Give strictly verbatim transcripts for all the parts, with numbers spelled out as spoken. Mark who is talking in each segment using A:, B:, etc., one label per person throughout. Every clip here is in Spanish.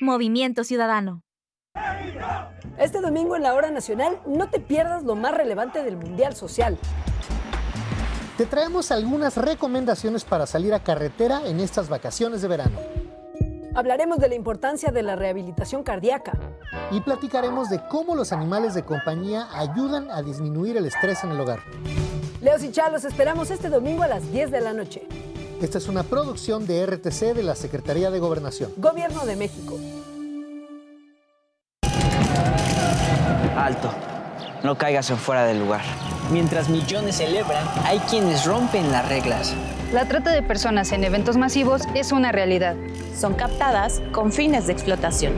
A: Movimiento Ciudadano.
B: Este domingo en la Hora Nacional no te pierdas lo más relevante del Mundial Social.
C: Te traemos algunas recomendaciones para salir a carretera en estas vacaciones de verano.
B: Hablaremos de la importancia de la rehabilitación cardíaca.
C: Y platicaremos de cómo los animales de compañía ayudan a disminuir el estrés en el hogar.
B: Leos y Chá, los esperamos este domingo a las diez de la noche.
C: Esta es una producción de R T C de la Secretaría de Gobernación.
B: Gobierno de México.
D: Alto. No caigas en fuera del lugar. Mientras millones celebran, hay quienes rompen las reglas.
E: La trata de personas en eventos masivos es una realidad.
F: Son captadas con fines de explotación.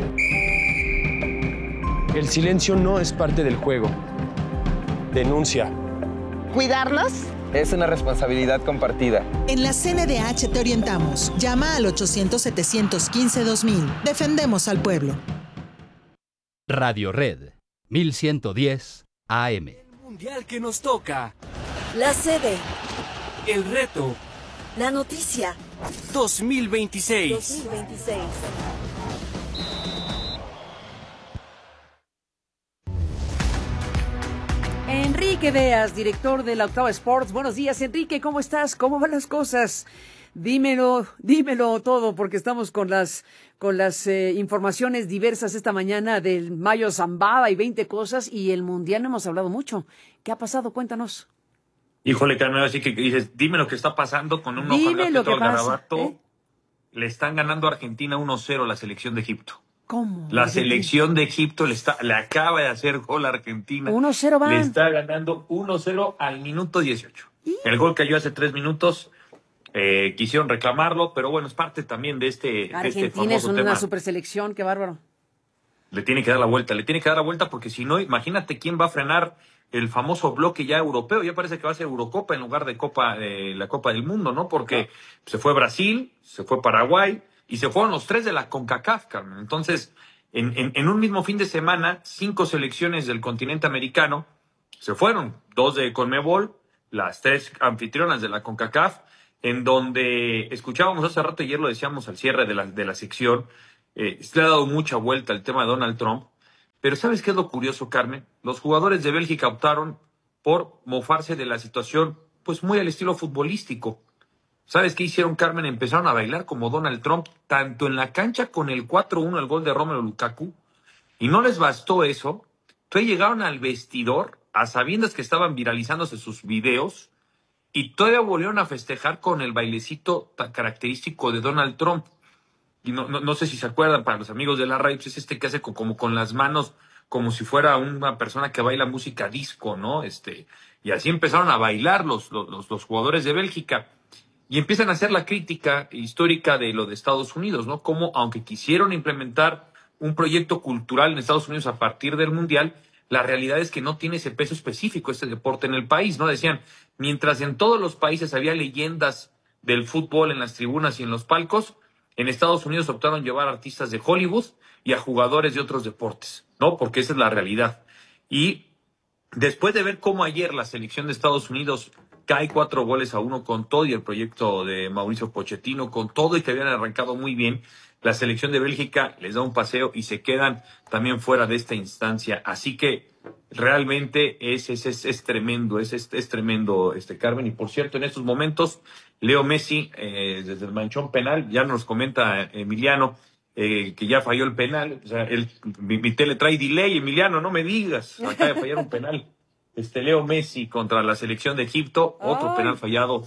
G: El silencio no es parte del juego. Denuncia.
H: ¿Cuidarlos?
I: Es una responsabilidad compartida.
J: En la C N D H te orientamos. Llama al ochocientos, setecientos quince, dos mil. Defendemos al pueblo.
K: Radio Red, mil ciento diez A M.
L: El mundial que nos toca.
M: La sede.
L: El reto.
M: La noticia.
L: dos mil veintiséis.
M: dos mil veintiséis.
N: Enrique Beas, director de la Octava Sports. Buenos días, Enrique, ¿cómo estás? ¿Cómo van las cosas? Dímelo, dímelo todo, porque estamos con las con las eh, informaciones diversas esta mañana del Mayo Zambada y veinte cosas, y el Mundial no hemos hablado mucho. ¿Qué ha pasado? Cuéntanos.
O: Híjole, Carmen, así que dices, dime lo que está pasando con un ojo
N: Dime
O: al
N: lo que
O: gato al
N: pasa,
O: garabato.
N: ¿eh?
O: Le están ganando a Argentina uno cero la selección de Egipto.
N: ¿Cómo?
O: La selección de Egipto le, está, le acaba de hacer gol a Argentina.
N: uno cero van.
O: Le está ganando uno cero al minuto dieciocho. ¿Y? El gol cayó hace tres minutos. Eh, quisieron reclamarlo, pero bueno, es parte también de este,
N: Argentina
O: de este famoso
N: es una
O: tema.
N: superselección, qué bárbaro.
O: Le tiene que dar la vuelta, le tiene que dar la vuelta porque si no, imagínate quién va a frenar el famoso bloque ya europeo. Ya parece que va a ser Eurocopa en lugar de Copa de la Copa del Mundo, ¿no? Porque se fue Brasil, se fue Paraguay y se fueron los tres de la CONCACAF, Carmen. Entonces, en, en, en un mismo fin de semana, cinco selecciones del continente americano se fueron. Dos de CONMEBOL, las tres anfitrionas de la CONCACAF, en donde escuchábamos hace rato, ayer lo decíamos al cierre de la, de la sección, eh, se le ha dado mucha vuelta el tema de Donald Trump. Pero ¿sabes qué es lo curioso, Carmen? Los jugadores de Bélgica optaron por mofarse de la situación, pues muy al estilo futbolístico. ¿Sabes qué hicieron, Carmen? Empezaron a bailar como Donald Trump, tanto en la cancha con el cuatro uno, el gol de Romelu Lukaku, y no les bastó eso. Entonces llegaron al vestidor, a sabiendas que estaban viralizándose sus videos, y todavía volvieron a festejar con el bailecito tan característico de Donald Trump. Y no, no, no sé si se acuerdan, para los amigos de la radio, es este que hace con, como con las manos, como si fuera una persona que baila música disco, ¿no? Este, y así empezaron a bailar los, los, los jugadores de Bélgica. Y empiezan a hacer la crítica histórica de lo de Estados Unidos, ¿no? Como, aunque quisieron implementar un proyecto cultural en Estados Unidos a partir del Mundial, la realidad es que no tiene ese peso específico este deporte en el país, ¿no? Decían, mientras en todos los países había leyendas del fútbol en las tribunas y en los palcos, en Estados Unidos optaron llevar artistas de Hollywood y a jugadores de otros deportes, ¿no? Porque esa es la realidad. Y después de ver cómo ayer la selección de Estados Unidos cae cuatro goles a uno con todo y el proyecto de Mauricio Pochettino, con todo y que habían arrancado muy bien, la selección de Bélgica les da un paseo y se quedan también fuera de esta instancia. Así que realmente es, es, es, es tremendo, es, es, es tremendo, este Carmen. Y por cierto, en estos momentos, Leo Messi, eh, desde el manchón penal, ya nos comenta Emiliano, eh, que ya falló el penal. O sea, él, mi, mi tele trae delay, Emiliano, no me digas, acaba de fallar un penal. Este Leo Messi contra la selección de Egipto, otro Ay. penal fallado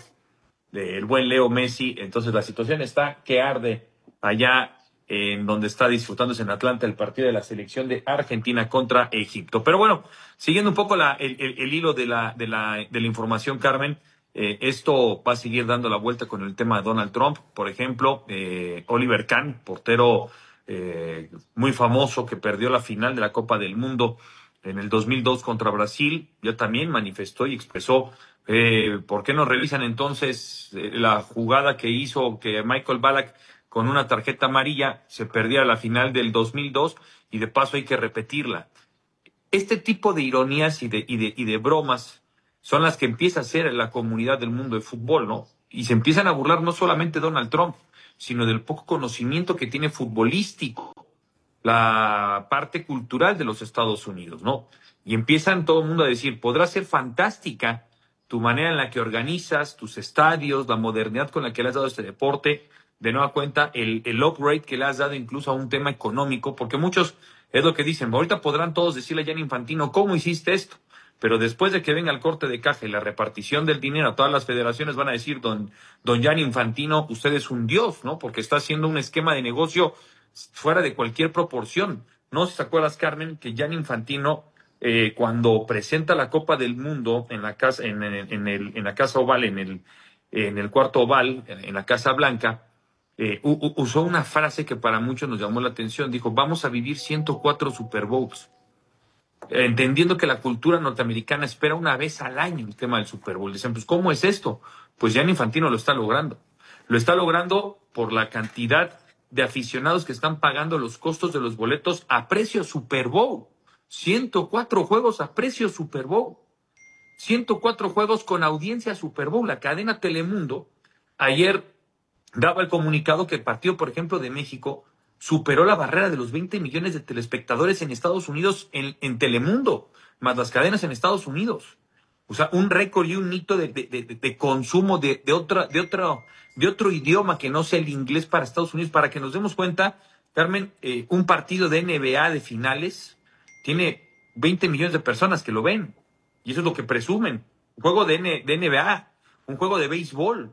O: del buen Leo Messi. Entonces la situación está que arde allá en donde está disfrutándose en Atlanta el partido de la selección de Argentina contra Egipto. Pero bueno, siguiendo un poco la, el, el, el hilo de la, de la, de la información, Carmen, eh, esto va a seguir dando la vuelta con el tema de Donald Trump. Por ejemplo, eh, Oliver Kahn, portero eh, muy famoso que perdió la final de la Copa del Mundo en el dos mil dos contra Brasil, ya también manifestó y expresó eh, por qué no revisan entonces eh, la jugada que hizo que Michael Ballack con una tarjeta amarilla se perdía la final del dos mil dos y de paso hay que repetirla. Este tipo de ironías y de, y de, y de bromas son las que empieza a hacer la comunidad del mundo de fútbol, ¿no? Y se empiezan a burlar no solamente de Donald Trump, sino del poco conocimiento que tiene futbolístico la parte cultural de los Estados Unidos, ¿no? Y empiezan todo el mundo a decir, podrá ser fantástica tu manera en la que organizas tus estadios, la modernidad con la que le has dado este deporte, de nueva cuenta, el, el upgrade que le has dado incluso a un tema económico, porque muchos, es lo que dicen, ahorita podrán todos decirle a Gianni Infantino, ¿cómo hiciste esto? Pero después de que venga el corte de caja y la repartición del dinero a todas las federaciones van a decir, don, don Gianni Infantino, usted es un dios, ¿no? Porque está haciendo un esquema de negocio fuera de cualquier proporción. No sé si te acuerdas, Carmen, que Gianni Infantino, eh, cuando presenta la Copa del Mundo en la casa, en, en, en, el, en la Casa Oval, en el, en el cuarto oval, en, en la Casa Blanca, eh, u, usó una frase que para muchos nos llamó la atención. Dijo, vamos a vivir ciento cuatro Super Bowls. Entendiendo que la cultura norteamericana espera una vez al año el tema del Super Bowl. Dicen, pues, ¿cómo es esto? Pues Gianni Infantino lo está logrando. Lo está logrando por la cantidad de aficionados que están pagando los costos de los boletos a precio Super Bowl. ciento cuatro juegos a precio Super Bowl. ciento cuatro juegos con audiencia Super Bowl. La cadena Telemundo ayer daba el comunicado que el partido, por ejemplo, de México superó la barrera de los veinte millones de telespectadores en Estados Unidos en, en Telemundo, más las cadenas en Estados Unidos. O sea, un récord y un hito de, de, de, de consumo de, de, otra, de, otro, de otro idioma que no sea el inglés para Estados Unidos. Para que nos demos cuenta, Carmen, eh, un partido de N B A de finales tiene veinte millones de personas que lo ven. Y eso es lo que presumen. Un juego de, N, de N B A, un juego de béisbol.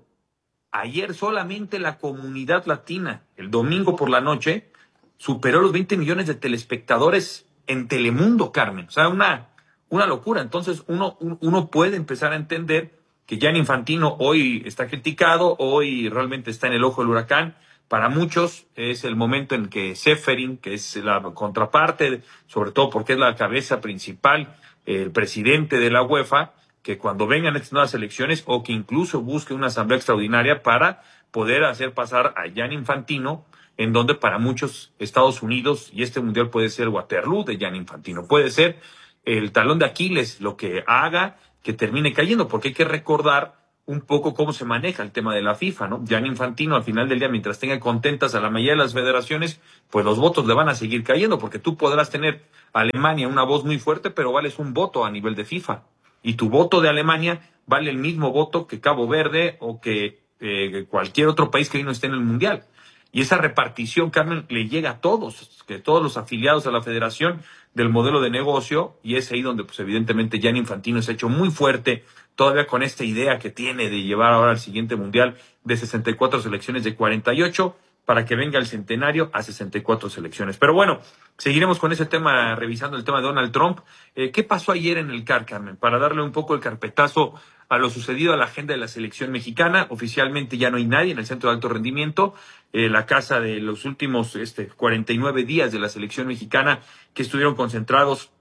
O: Ayer solamente la comunidad latina, el domingo por la noche, superó los veinte millones de telespectadores en Telemundo, Carmen. O sea, una, una locura. Entonces, uno, uno puede empezar a entender que Gianni Infantino hoy está criticado, hoy realmente está en el ojo del huracán. Para muchos es el momento en que Ceferin, que es la contraparte, sobre todo porque es la cabeza principal, el presidente de la UEFA, que cuando vengan estas nuevas elecciones o que incluso busque una asamblea extraordinaria para poder hacer pasar a Gianni Infantino, en donde para muchos Estados Unidos y este mundial puede ser Waterloo de Gianni Infantino, puede ser el talón de Aquiles, lo que haga que termine cayendo, porque hay que recordar un poco cómo se maneja el tema de la FIFA, ¿no? Gianni Infantino, al final del día, mientras tenga contentas a la mayoría de las federaciones, pues los votos le van a seguir cayendo, porque tú podrás tener a Alemania una voz muy fuerte, pero vales un voto a nivel de FIFA. Y tu voto de Alemania vale el mismo voto que Cabo Verde o que eh, cualquier otro país que hoy no esté en el Mundial. Y esa repartición, Carmen, le llega a todos, que todos los afiliados a la federación del modelo de negocio, y es ahí donde, pues evidentemente, Gianni Infantino se ha hecho muy fuerte, todavía con esta idea que tiene de llevar ahora al siguiente Mundial de sesenta y cuatro selecciones de cuarenta y ocho, para que venga el centenario a sesenta y cuatro selecciones. Pero bueno, seguiremos con ese tema, revisando el tema de Donald Trump. Eh, ¿Qué pasó ayer en el C A R, Carmen? Para darle un poco el carpetazo a lo sucedido a la agenda de la selección mexicana. Oficialmente ya no hay nadie en el centro de alto rendimiento. Eh, la casa de los últimos este, cuarenta y nueve días de la selección mexicana que estuvieron concentrados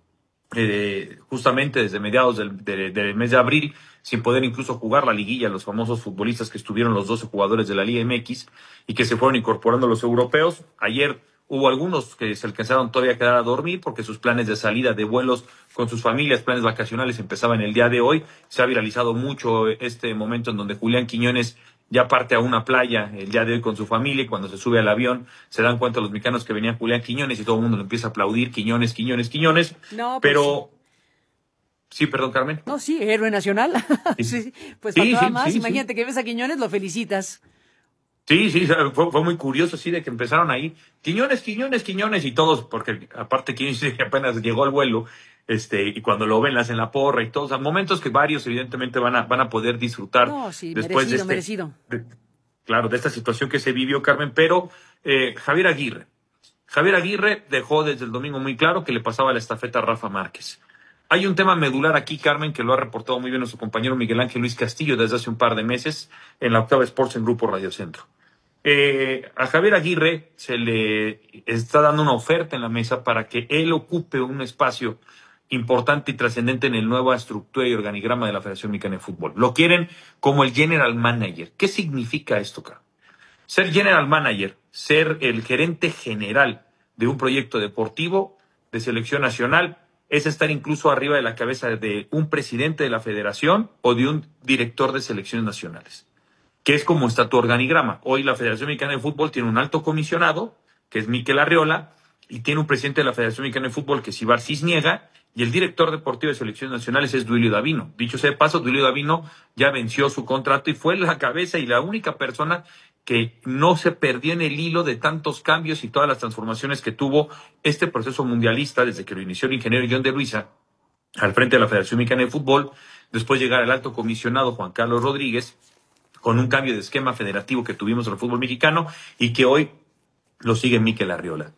O: eh, justamente desde mediados del, de, del mes de abril, sin poder incluso jugar la liguilla, los famosos futbolistas que estuvieron los doce jugadores de la Liga M X y que se fueron incorporando los europeos. Ayer hubo algunos que se alcanzaron todavía a quedar a dormir porque sus planes de salida de vuelos con sus familias, planes vacacionales, empezaban el día de hoy. Se ha viralizado mucho este momento en donde Julián Quiñones ya parte a una playa el día de hoy con su familia, y cuando se sube al avión se dan cuenta los mexicanos que venía Julián Quiñones y todo el mundo le empieza a aplaudir, Quiñones, Quiñones, Quiñones.
N: No, pues
O: pero... Sí, perdón, Carmen.
N: No, sí, héroe nacional.
O: Sí.
N: sí, pues
O: sí,
N: faltaba
O: sí,
N: más.
O: sí,
N: Imagínate
O: sí.
N: que ves a Quiñones, lo felicitas.
O: Sí, sí, fue, fue muy curioso, sí, de que empezaron ahí, Quiñones, Quiñones, Quiñones, y todos, porque aparte Quiñones apenas llegó al vuelo, este, y cuando lo ven, le hacen la porra y todos, o sea, momentos que varios evidentemente van a, van a poder disfrutar.
N: No, sí,
O: después
N: merecido,
O: de este,
N: merecido.
O: de, claro, de esta situación que se vivió, Carmen, pero eh, Javier Aguirre, Javier Aguirre dejó desde el domingo muy claro que le pasaba la estafeta a Rafa Márquez. Hay un tema medular aquí, Carmen, que lo ha reportado muy bien nuestro compañero Miguel Ángel Luis Castillo desde hace un par de meses en la Octava Sports en Grupo Radio Centro. Eh, a Javier Aguirre se le está dando una oferta en la mesa para que él ocupe un espacio importante y trascendente en el nueva estructura y organigrama de la Federación Mexicana de Fútbol. Lo quieren como el General Manager. ¿Qué significa esto, Carmen? Ser General Manager, ser el gerente general de un proyecto deportivo de selección nacional, es estar incluso arriba de la cabeza de un presidente de la federación o de un director de selecciones nacionales, que es como está tu organigrama. Hoy la Federación Mexicana de Fútbol tiene un alto comisionado, que es Miquel Arriola, y tiene un presidente de la Federación Mexicana de Fútbol que es Ibar Cisniega, y el director deportivo de selecciones nacionales es Duilio Davino. Dicho sea de paso, Duilio Davino ya venció su contrato y fue la cabeza y la única persona que no se perdió en el hilo de tantos cambios y todas las transformaciones que tuvo este proceso mundialista desde que lo inició el ingeniero John de Luisa al frente de la Federación Mexicana de Fútbol, después llegar al alto comisionado Juan Carlos Rodríguez, con un cambio de esquema federativo que tuvimos en el fútbol mexicano y que hoy lo sigue Mikel Arriola.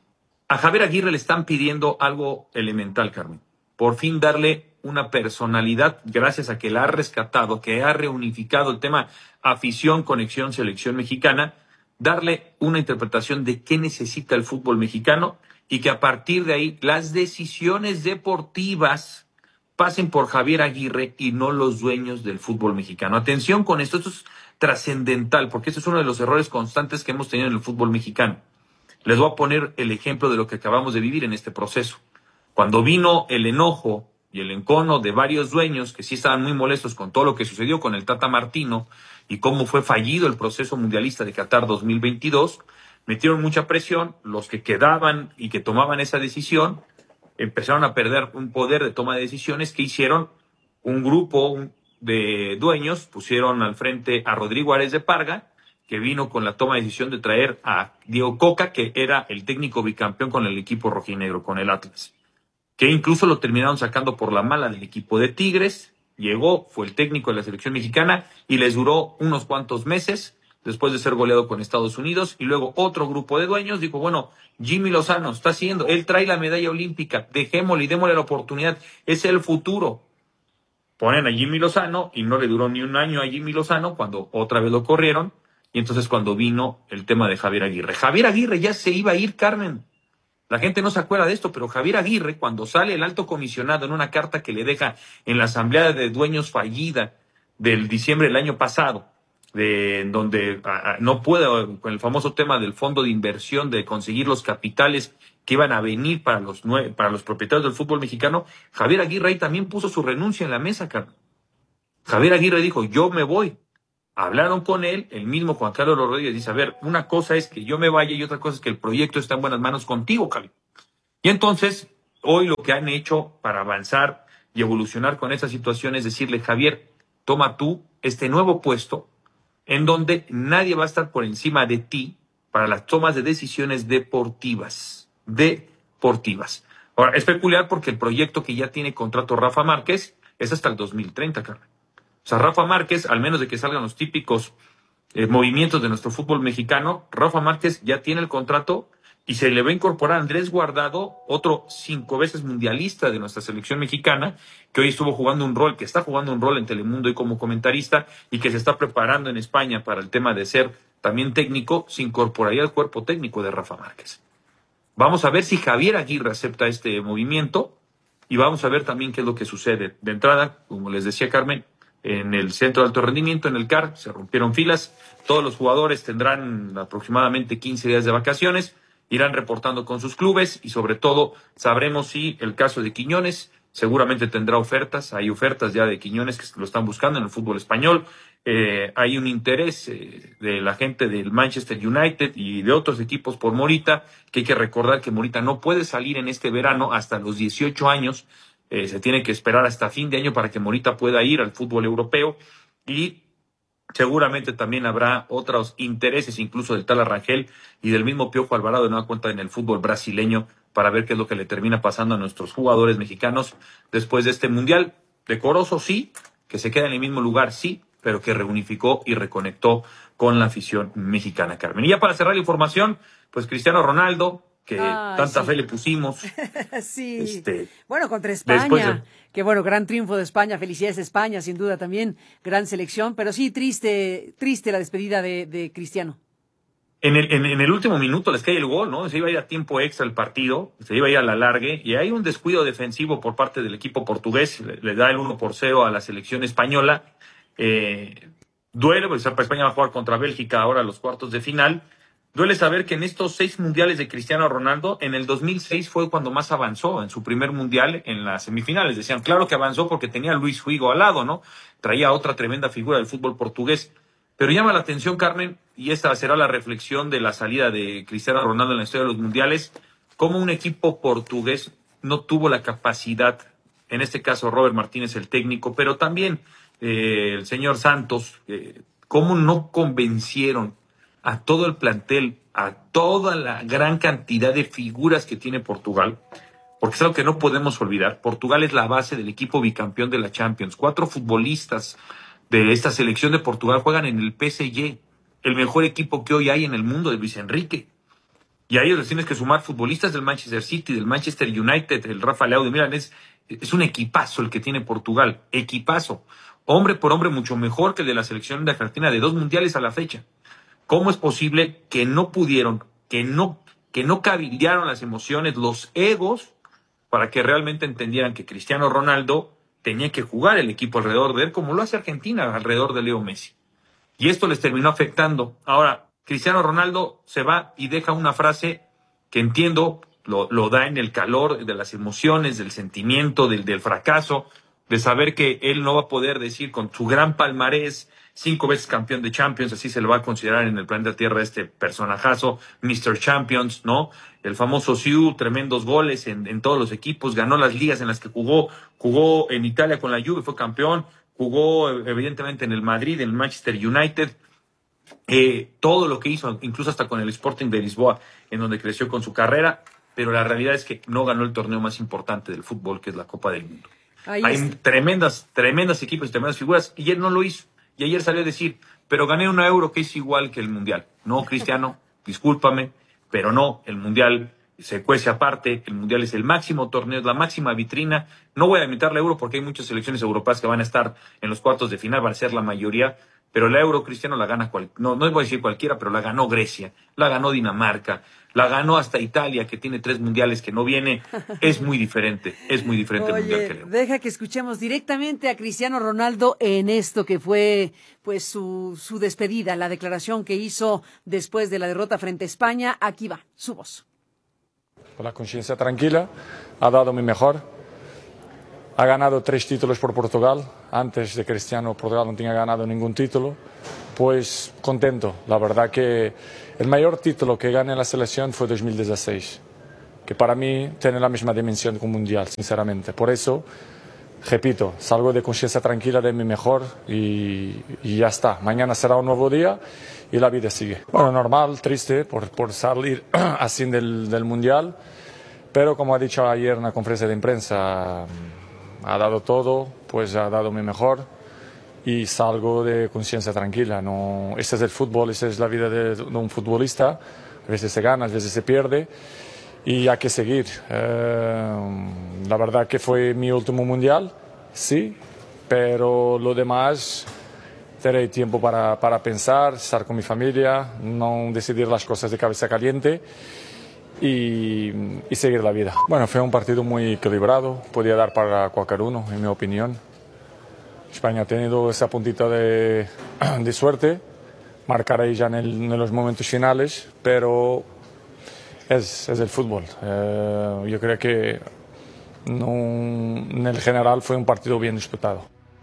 O: A Javier Aguirre le están pidiendo algo elemental, Carmen. Por fin darle una personalidad, gracias a que la ha rescatado, que ha reunificado el tema afición, conexión, selección mexicana, darle una interpretación de qué necesita el fútbol mexicano y que a partir de ahí las decisiones deportivas pasen por Javier Aguirre y no los dueños del fútbol mexicano. Atención con esto, esto es trascendental, porque este es uno de los errores constantes que hemos tenido en el fútbol mexicano. Les voy a poner el ejemplo de lo que acabamos de vivir en este proceso. Cuando vino el enojo y el encono de varios dueños que sí estaban muy molestos con todo lo que sucedió con el Tata Martino y cómo fue fallido el proceso mundialista de Qatar dos mil veintidós, metieron mucha presión, los que quedaban y que tomaban esa decisión empezaron a perder un poder de toma de decisiones. Que hicieron un grupo de dueños, pusieron al frente a Rodrigo Ares de Parga, que vino con la toma de decisión de traer a Diego Coca, que era el técnico bicampeón con el equipo rojinegro, con el Atlas, que incluso lo terminaron sacando por la mala del equipo de Tigres. Llegó, fue el técnico de la selección mexicana y les duró unos cuantos meses después de ser goleado con Estados Unidos. Y luego otro grupo de dueños dijo, bueno, Jimmy Lozano está haciendo, él trae la medalla olímpica, dejémosle y démosle la oportunidad, es el futuro. Ponen a Jimmy Lozano y no le duró ni un año a Jimmy Lozano cuando otra vez lo corrieron. Y entonces cuando vino el tema de Javier Aguirre. Javier Aguirre ya se iba a ir, Carmen. La gente no se acuerda de esto, pero Javier Aguirre, cuando sale el alto comisionado en una carta que le deja en la asamblea de dueños fallida del diciembre del año pasado, de donde a, no puede, con el famoso tema del fondo de inversión, de conseguir los capitales que iban a venir para los, nueve, para los propietarios del fútbol mexicano, Javier Aguirre ahí también puso su renuncia en la mesa, Carmen. Javier Aguirre dijo, yo me voy. Hablaron con él, el mismo Juan Carlos Rodríguez dice, a ver, una cosa es que yo me vaya y otra cosa es que el proyecto está en buenas manos contigo, Cali. Y entonces, hoy lo que han hecho para avanzar y evolucionar con esta situación es decirle, Javier, toma tú este nuevo puesto en donde nadie va a estar por encima de ti para las tomas de decisiones deportivas. Deportivas. Ahora, es peculiar porque el proyecto que ya tiene contrato Rafa Márquez es hasta el dos mil treinta, Carmen. O sea, Rafa Márquez, al menos de que salgan los típicos eh, movimientos de nuestro fútbol mexicano, Rafa Márquez ya tiene el contrato y se le va a incorporar a Andrés Guardado, otro cinco veces mundialista de nuestra selección mexicana, que hoy estuvo jugando un rol, que está jugando un rol en Telemundo y como comentarista y que se está preparando en España para el tema de ser también técnico, se incorporaría al cuerpo técnico de Rafa Márquez. Vamos a ver si Javier Aguirre acepta este movimiento y vamos a ver también qué es lo que sucede. De entrada, como les decía Carmen, en el centro de alto rendimiento, en el C A R, se rompieron filas. Todos los jugadores tendrán aproximadamente quince días de vacaciones, irán reportando con sus clubes y sobre todo sabremos si el caso de Quiñones seguramente tendrá ofertas. Hay ofertas ya de Quiñones que lo están buscando en el fútbol español. Eh, hay un interés eh, de la gente del Manchester United y de otros equipos por Morita, que hay que recordar que Morita no puede salir en este verano hasta los dieciocho años. Eh, se tiene que esperar hasta fin de año para que Morita pueda ir al fútbol europeo y seguramente también habrá otros intereses, incluso del tal Arrangel y del mismo Piojo Alvarado de nueva cuenta en el fútbol brasileño, para ver qué es lo que le termina pasando a nuestros jugadores mexicanos después de este mundial. Decoroso, sí, que se queda en el mismo lugar, sí, pero que reunificó y reconectó con la afición mexicana, Carmen. Y ya para cerrar la información, pues Cristiano Ronaldo, que Ay, tanta sí. fe le pusimos.
N: sí.
O: Este,
N: bueno, contra España. De... Que bueno, gran triunfo de España. Felicidades a España, sin duda también. Gran selección. Pero sí, triste, triste la despedida de, de Cristiano.
O: En el, en, en el último minuto les cae el gol, ¿no? Se iba a ir a tiempo extra el partido, se iba a ir a la largue, y hay un descuido defensivo por parte del equipo portugués. Le, le da el uno por cero a la selección española. Eh, duele, pues España va a jugar contra Bélgica ahora los cuartos de final. Duele saber que en estos seis mundiales de Cristiano Ronaldo, en el dos mil seis fue cuando más avanzó en su primer mundial en las semifinales. Decían, claro que avanzó porque tenía a Luis Figo al lado, ¿no? Traía otra tremenda figura del fútbol portugués. Pero llama la atención, Carmen, y esta será la reflexión de la salida de Cristiano Ronaldo en la historia de los mundiales. cómo un equipo portugués no tuvo la capacidad, en este caso Robert Martínez el técnico, pero también eh, el señor Santos, eh, cómo no convencieron a todo el plantel, a toda la gran cantidad de figuras que tiene Portugal, porque es algo que no podemos olvidar. Portugal es la base del equipo bicampeón de la Champions. Cuatro futbolistas de esta selección de Portugal juegan en el P S G, el mejor equipo que hoy hay en el mundo, de Luis Enrique. Y a ellos les tienes que sumar futbolistas del Manchester City, del Manchester United, el Rafa Leao de Milán. Es, es un equipazo el que tiene Portugal, equipazo. Hombre por hombre mucho mejor que el de la selección de Argentina, de dos mundiales a la fecha. ¿Cómo es posible que no pudieron, que no, que no cabildearon las emociones, los egos, para que realmente entendieran que Cristiano Ronaldo tenía que jugar el equipo alrededor de él, como lo hace Argentina alrededor de Leo Messi? Y esto les terminó afectando. Ahora, Cristiano Ronaldo se va y deja una frase que entiendo, lo, lo da en el calor de las emociones, del sentimiento, del, del fracaso, de saber que él no va a poder decir con su gran palmarés, cinco veces campeón de Champions, así se lo va a considerar en el planeta Tierra este personajazo, mister Champions, ¿no? El famoso Siu, tremendos goles en, en todos los equipos, ganó las ligas en las que jugó, jugó en Italia con la Juve, fue campeón, jugó evidentemente en el Madrid, en el Manchester United, eh, todo lo que hizo, incluso hasta con el Sporting de Lisboa, en donde creció con su carrera, pero la realidad es que no ganó el torneo más importante del fútbol, que es la Copa del Mundo. Ahí Hay está. tremendas, tremendas equipos y tremendas figuras, y él no lo hizo. Y ayer salió a decir, pero gané una Euro que es igual que el Mundial. No, Cristiano, discúlpame, pero no, el Mundial se cuece aparte, el Mundial es el máximo torneo, es la máxima vitrina. No voy a limitar la Euro porque hay muchas selecciones europeas que van a estar en los cuartos de final, van a ser la mayoría, pero la Euro, Cristiano, la gana, cual, no, no voy a decir cualquiera, pero la ganó Grecia, la ganó Dinamarca, la ganó hasta Italia, que tiene tres mundiales que no viene. Es muy diferente, es muy diferente
N: Oye,
O: el mundial que Leo.
N: Deja que escuchemos directamente a Cristiano Ronaldo en esto que fue pues su, su despedida, la declaración que hizo después de la derrota frente a España. Aquí va, su voz.
A: Con la conciencia tranquila, ha dado mi mejor. Ha ganado tres títulos por Portugal. Antes de Cristiano, Portugal no tenía ganado ningún título. Pues contento. La verdad que el mayor título que gané en la selección fue dos mil dieciséis, que para mí tiene la misma dimensión que un mundial, sinceramente. Por eso, repito, salgo de conciencia tranquila, de mi mejor y, y ya está. Mañana será un nuevo día y la vida sigue. Bueno, normal, triste por, por salir así del, del mundial, pero como ha dicho ayer en la conferencia de prensa, ha dado todo, pues ha dado mi mejor y salgo de conciencia tranquila. No, este es el fútbol, esta es la vida de, de un futbolista. A veces se gana, a veces se pierde y hay que seguir. Eh, la verdad que fue mi último mundial, sí, pero lo demás tendré tiempo para, para pensar, estar con mi familia, no decidir las cosas de cabeza caliente. Y, y seguir la vida. Bueno, fue un partido muy equilibrado, podía dar para cualquier uno, en mi opinión. España ha tenido esa puntita de, de suerte, marcar ahí ya en, el, en los momentos finales, pero es, es el fútbol. Eh, yo creo que no, en el general fue un partido bien disputado.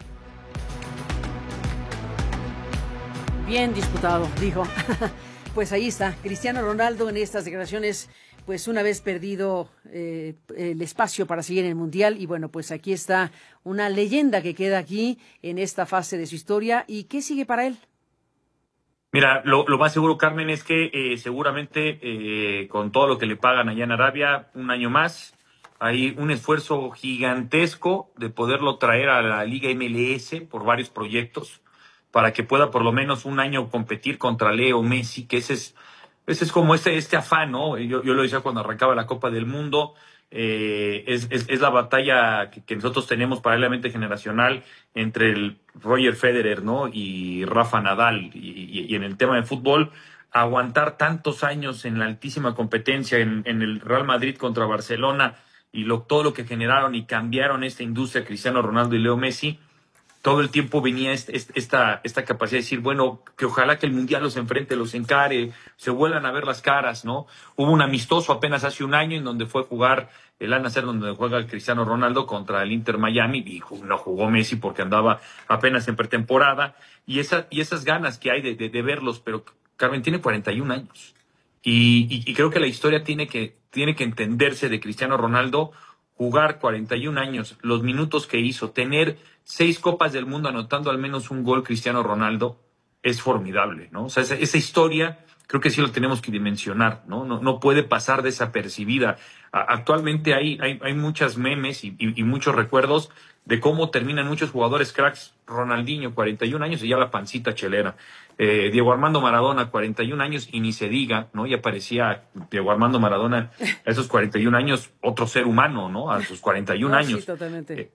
N: Bien disputado, dijo. Pues ahí está, Cristiano Ronaldo en estas declaraciones, pues una vez perdido eh, el espacio para seguir en el Mundial, y bueno, pues aquí está una leyenda que queda aquí en esta fase de su historia. ¿Y qué sigue para él?
O: Mira, lo, lo más seguro, Carmen, es que eh, seguramente eh, con todo lo que le pagan allá en Arabia, un año más, hay un esfuerzo gigantesco de poderlo traer a la Liga M L S por varios proyectos, para que pueda por lo menos un año competir contra Leo Messi, que ese es, ese es como este, este afán, ¿no? Yo, yo lo decía cuando arrancaba la Copa del Mundo, eh, es, es, es la batalla que, que nosotros tenemos paralelamente generacional entre el Roger Federer, ¿no? Y Rafa Nadal, y, y, y en el tema de fútbol, aguantar tantos años en la altísima competencia, en, en el Real Madrid contra Barcelona, y lo, todo lo que generaron y cambiaron esta industria, Cristiano Ronaldo y Leo Messi. Todo el tiempo venía este, esta, esta capacidad de decir, bueno, que ojalá que el Mundial los enfrente, los encare, se vuelvan a ver las caras, ¿no? Hubo un amistoso apenas hace un año en donde fue a jugar el Al Nassr, donde juega el Cristiano Ronaldo contra el Inter Miami, y no jugó Messi porque andaba apenas en pretemporada, y, esa, y esas ganas que hay de, de, de verlos, pero Carmen tiene cuarenta y un años. Y, y, y creo que la historia tiene que, tiene que entenderse de Cristiano Ronaldo. Jugar cuarenta y un años, los minutos que hizo, tener seis Copas del Mundo anotando al menos un gol Cristiano Ronaldo, es formidable, ¿no? O sea, esa, esa historia creo que sí lo tenemos que dimensionar, ¿no? No, no puede pasar desapercibida. A, actualmente hay, hay, hay muchas memes y, y, y muchos recuerdos de cómo terminan muchos jugadores cracks. Ronaldinho, cuarenta y un años y ya la pancita chelera. Eh, Diego Armando Maradona, cuarenta y un años y ni se diga, ¿no? Ya parecía Diego Armando Maradona a esos cuarenta y un años otro ser humano, ¿no? A sus cuarenta y un
N: no,
O: años.
N: Sí, totalmente.
O: Eh,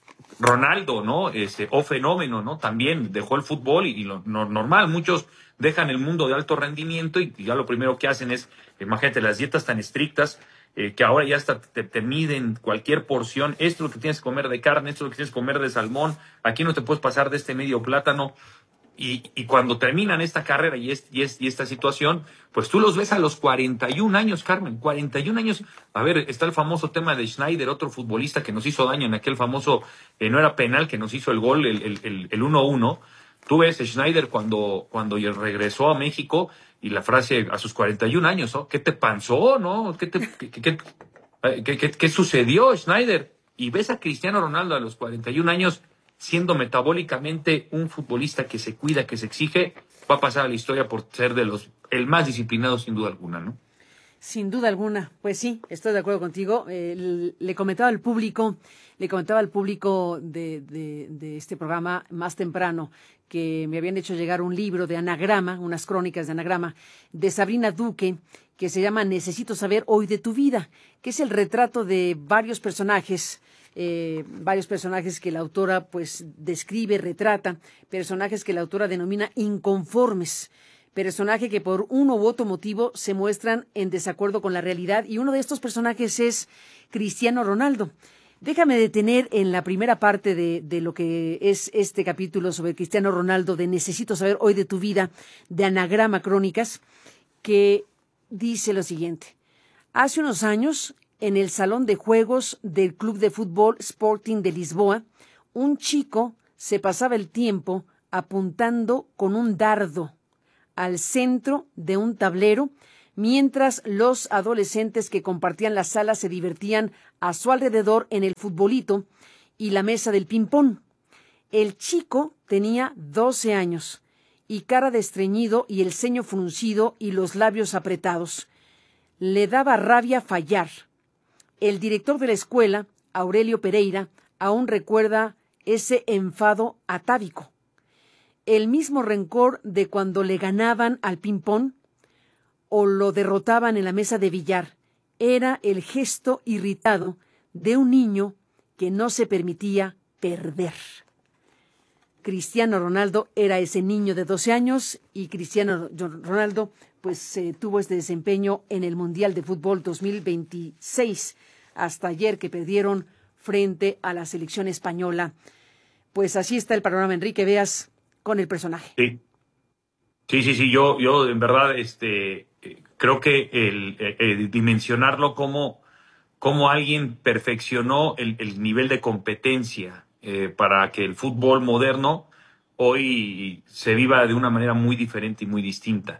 O: Ronaldo, ¿no? Este, o fenómeno, ¿no? También dejó el fútbol y, y lo no, normal, muchos dejan el mundo de alto rendimiento y, y ya lo primero que hacen es, imagínate, las dietas tan estrictas, eh, que ahora ya hasta te, te miden cualquier porción, esto es lo que tienes que comer de carne, esto es lo que tienes que comer de salmón, aquí no te puedes pasar de este medio plátano. Y, y cuando terminan esta carrera y, es, y, es, y esta situación, pues tú los ves a los cuarenta y un años, Carmen, cuarenta y un años. A ver, está el famoso tema de Schneider, otro futbolista que nos hizo daño en aquel famoso, eh, no era penal, que nos hizo el gol, el, el, el, el uno uno. Tú ves Schneider cuando, cuando regresó a México y la frase a sus cuarenta y un años, ¿no? ¿Qué te pasó, no? ¿Qué, te, qué, qué, qué, qué, qué, qué sucedió, Schneider? Y ves a Cristiano Ronaldo a los cuarenta y un años siendo metabólicamente un futbolista que se cuida, que se exige, va a pasar a la historia por ser de los el más disciplinado sin duda alguna, ¿no?
N: Sin duda alguna, pues sí, estoy de acuerdo contigo. Eh, le comentaba al público, le comentaba al público de, de, de este programa más temprano que me habían hecho llegar un libro de anagrama, unas crónicas de anagrama, de Sabrina Duque, que se llama Necesito saber hoy de tu vida, que es el retrato de varios personajes, eh, varios personajes que la autora pues describe, retrata, personajes que la autora denomina inconformes, personaje que por uno u otro motivo se muestran en desacuerdo con la realidad, y uno de estos personajes es Cristiano Ronaldo. Déjame detener en la primera parte de, de lo que es este capítulo sobre Cristiano Ronaldo, de Necesito saber hoy de tu vida, de Anagrama Crónicas, que dice lo siguiente. Hace unos años, en el salón de juegos del Club de Fútbol Sporting de Lisboa, un chico se pasaba el tiempo apuntando con un dardo al centro de un tablero, mientras los adolescentes que compartían la sala se divertían a su alrededor en el futbolito y la mesa del ping-pong. El chico tenía doce años y cara de estreñido y el ceño fruncido y los labios apretados. Le daba rabia fallar. El director de la escuela, Aurelio Pereira, aún recuerda ese enfado atávico. El mismo rencor de cuando le ganaban al ping-pong o lo derrotaban en la mesa de billar. Era el gesto irritado de un niño que no se permitía perder. Cristiano Ronaldo era ese niño de doce años y Cristiano Ronaldo pues eh, tuvo este desempeño en el Mundial de Fútbol dos mil veintiséis, hasta ayer que perdieron frente a la selección española. Pues así está el panorama, Enrique, veas con el personaje.
O: Sí, sí, sí, sí. yo, yo en verdad este, creo que el, el, el dimensionarlo como, como alguien perfeccionó el, el nivel de competencia eh, para que el fútbol moderno hoy se viva de una manera muy diferente y muy distinta.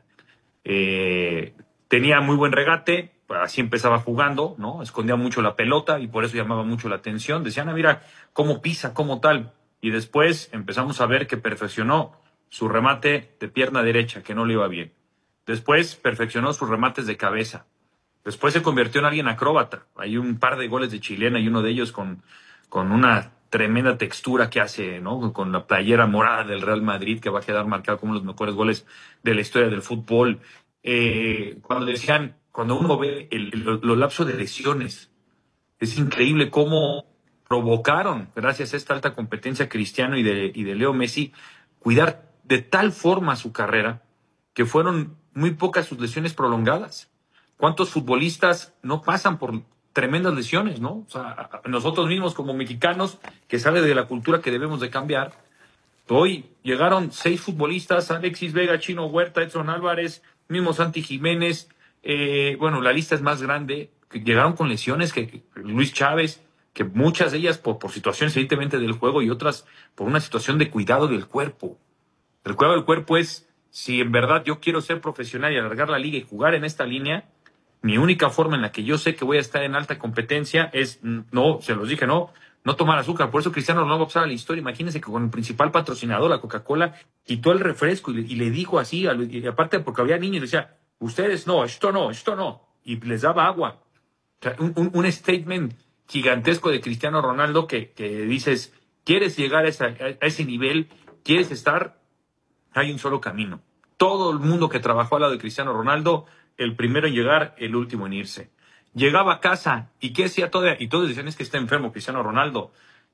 O: Eh, tenía muy buen regate, así empezaba jugando, ¿no? Escondía mucho la pelota y por eso llamaba mucho la atención. Decían, ah, mira, cómo pisa, cómo tal. Y después empezamos a ver que perfeccionó su remate de pierna derecha, que no le iba bien. Después perfeccionó sus remates de cabeza. Después se convirtió en alguien acróbata. Hay un par de goles de chilena y uno de ellos con, con una tremenda textura que hace, ¿no? Con la playera morada del Real Madrid, que va a quedar marcado como los mejores goles de la historia del fútbol. Eh, cuando decían, cuando uno ve el, el, los lapsos de lesiones, es increíble cómo provocaron, gracias a esta alta competencia Cristiano y de, y de Leo Messi, cuidar de tal forma su carrera que fueron muy pocas sus lesiones prolongadas. ¿Cuántos futbolistas no pasan por tremendas lesiones, no? O sea, nosotros mismos como mexicanos, que sale de la cultura que debemos de cambiar, hoy llegaron seis futbolistas, Alexis Vega, Chino Huerta, Edson Álvarez, mismo Santi Jiménez, eh, bueno, la lista es más grande, que llegaron con lesiones, que, que Luis Chávez, que muchas de ellas por, por situaciones evidentemente del juego y otras por una situación de cuidado del cuerpo. El cuidado del cuerpo es si en verdad yo quiero ser profesional y alargar la liga y jugar en esta línea, mi única forma en la que yo sé que voy a estar en alta competencia es, no, se los dije, no, no tomar azúcar. Por eso Cristiano Ronaldo va a pasar a la historia. Imagínense que con el principal patrocinador, la Coca-Cola, quitó el refresco y le, y le dijo así, y aparte porque había niños, le decía, ustedes no, esto no, esto no, y les daba agua. O sea, un, un, un statement gigantesco de Cristiano Ronaldo que, que dices, ¿quieres llegar a, esa, a ese nivel? ¿Quieres estar? Hay un solo camino. Todo el mundo que trabajó al lado de Cristiano Ronaldo, el primero en llegar, el último en irse. Llegaba a casa y ¿qué hacía todavía? Y todos decían, es que está enfermo Cristiano Ronaldo.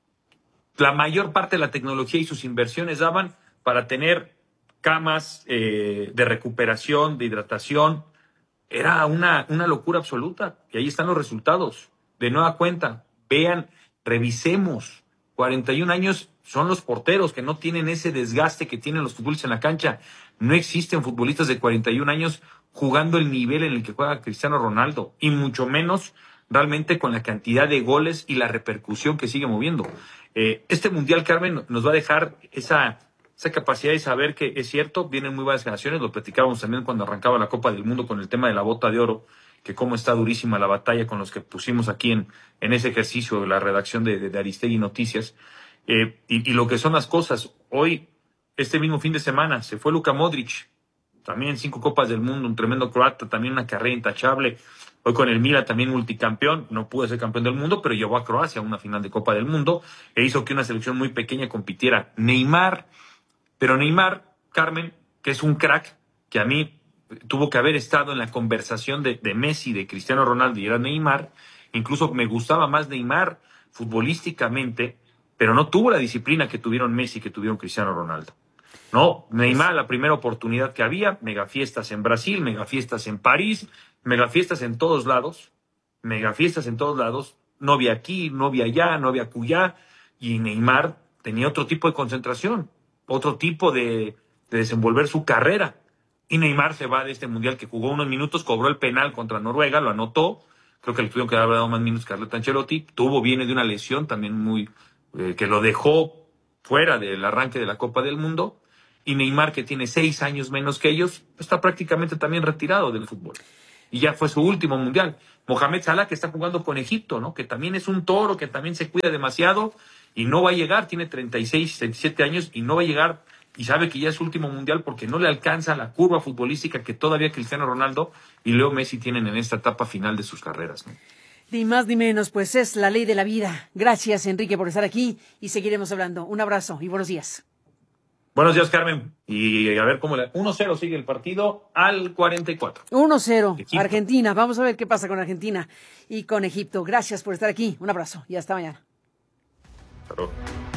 O: La mayor parte de la tecnología y sus inversiones daban para tener camas eh, de recuperación, de hidratación. Era una, una locura absoluta. Y ahí están los resultados. De nueva cuenta, vean, revisemos. cuarenta y un años son los porteros que no tienen ese desgaste que tienen los futbolistas en la cancha. No existen futbolistas de cuarenta y un años jugando el nivel en el que juega Cristiano Ronaldo, y mucho menos realmente con la cantidad de goles y la repercusión que sigue moviendo. Eh, este Mundial, Carmen, nos va a dejar esa, esa capacidad de saber que es cierto, vienen muy buenas generaciones, lo platicábamos también cuando arrancaba la Copa del Mundo con el tema de la bota de oro, que cómo está durísima la batalla con los que pusimos aquí en, en ese ejercicio de la redacción de, de, de Aristegui Noticias, eh, y, y lo que son las cosas. Hoy, este mismo fin de semana, se fue Luka Modric, también cinco Copas del Mundo, un tremendo croata, también una carrera intachable. Hoy con el Milan también multicampeón, no pudo ser campeón del mundo, pero llevó a Croacia a una final de Copa del Mundo e hizo que una selección muy pequeña compitiera. Neymar, pero Neymar, Carmen, que es un crack, que a mí tuvo que haber estado en la conversación de, de Messi, de Cristiano Ronaldo, y era Neymar. Incluso me gustaba más Neymar futbolísticamente, pero no tuvo la disciplina que tuvieron Messi, que tuvieron Cristiano Ronaldo. No, Neymar, la primera oportunidad que había, megafiestas en Brasil, megafiestas en París, megafiestas en todos lados, megafiestas en todos lados, novia aquí, novia allá, novia acullá, y Neymar tenía otro tipo de concentración, otro tipo de, de desenvolver su carrera. Y Neymar se va de este Mundial que jugó unos minutos, cobró el penal contra Noruega, lo anotó, creo que le tuvieron que haber dado más minutos que Carlo Ancelotti, tuvo, viene de una lesión también muy, eh, que lo dejó fuera del arranque de la Copa del Mundo. Y Neymar, que tiene seis años menos que ellos, está prácticamente también retirado del fútbol. Y ya fue su último mundial. Mohamed Salah, que está jugando con Egipto, ¿no? Que también es un toro, que también se cuida demasiado y no va a llegar. Tiene treinta y seis, treinta y siete años y no va a llegar. Y sabe que ya es su último mundial porque no le alcanza la curva futbolística que todavía Cristiano Ronaldo y Leo Messi tienen en esta etapa final de sus carreras, ¿no?
N: Ni más ni menos, pues es la ley de la vida. Gracias, Enrique, por estar aquí y seguiremos hablando. Un abrazo y buenos días.
O: Buenos días, Carmen. Y a ver cómo le... uno cero sigue el partido al cuarenta y cuatro.
N: uno cero,
O: Egipto.
N: Argentina. Vamos a ver qué pasa con Argentina y con Egipto. Gracias por estar aquí. Un abrazo y hasta mañana.
O: Hasta luego.